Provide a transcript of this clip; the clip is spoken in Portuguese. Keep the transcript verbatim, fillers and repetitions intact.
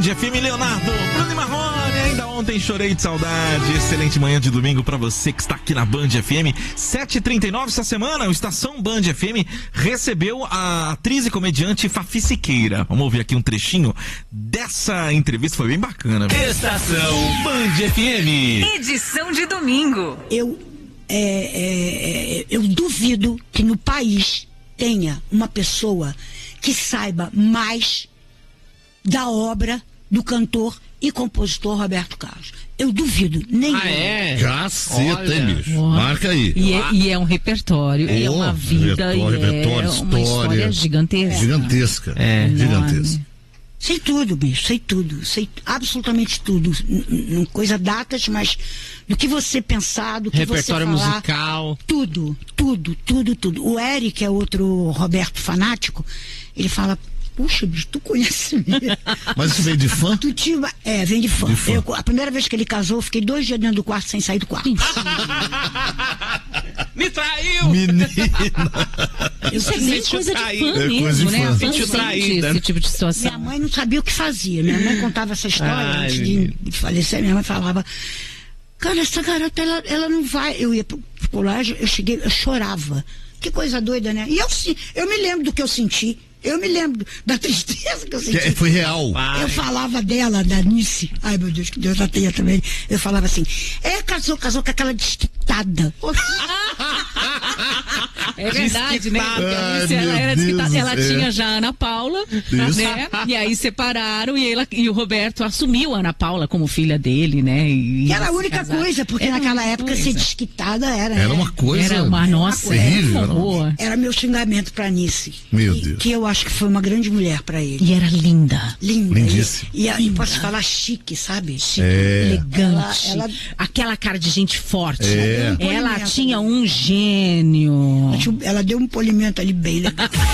F M Leonardo, Bruno e Marrone, ainda ontem chorei de saudade. Excelente manhã de domingo pra você que está aqui na Band F M. sete e trinta e nove essa semana, o Estação Band F M recebeu a atriz e comediante Fafi Siqueira. Vamos ouvir aqui um trechinho dessa entrevista, foi bem bacana. Estação Band F M. Edição de domingo. Eu, é, é, eu duvido que no país tenha uma pessoa que saiba mais da obra do cantor e compositor Roberto Carlos. Eu duvido, nem Ah, é? Caceta, hein, bicho? Marca aí. E é, e é um repertório, Oh, e é uma vida, repertório, e é repertório, uma história história. gigantesca. Gigantesca. É. Gigantesca. Sei tudo, bicho, sei tudo, sei absolutamente tudo. Não coisa datas, mas do que você pensar, do que Repertório você falar. musical. Tudo, tudo, tudo, tudo. O Eric, é outro Roberto fanático, ele fala, puxa, bicho, tu conhece mesmo. Mas isso veio de fã? Tu tinha... É, vem de fã. De fã. Eu, a primeira vez que ele casou, eu fiquei dois dias dentro do quarto sem sair do quarto. Me traiu! Menina. Isso é bem coisa de fã É mesmo, coisa de né? fã. A fã Sentiu sente traída. esse tipo de situação. Minha mãe não sabia o que fazia. Minha mãe contava essa história Ai, antes de, de falecer. Minha mãe falava, cara, essa garota, ela, ela não vai. Eu ia pro, pro colégio, eu cheguei, eu chorava. Que coisa doida, né? E eu, eu me lembro do que eu senti. Eu me lembro da tristeza que eu senti. Que foi real. Eu falava dela, da Nice. Ai, meu Deus, que Deus a tenha também. Eu falava assim, é, casou, casou com aquela desquitada. É verdade, né? Porque a Ai, Alice, ela meu era Deus, desquitada. Ela é. tinha já a Ana Paula, né? E aí separaram e, ela, e o Roberto assumiu a Ana Paula como filha dele, né? E Que era a eles se única casaram. coisa, porque Era a naquela única época coisa. ser desquitada era... Era uma coisa. Era uma nossa, terrível, era era uma uma- boa. Era meu xingamento pra Nice. Meu E- Deus. Que eu acho que foi uma grande mulher pra ele. E era linda. Linda. Lindíssima. E, e, a- e posso falar chique, sabe? Chique. É. Elegante. Ela- ela- Aquela cara de gente forte. É. Ela Polimento. tinha um gênio. Ela deu um polimento ali bem legal.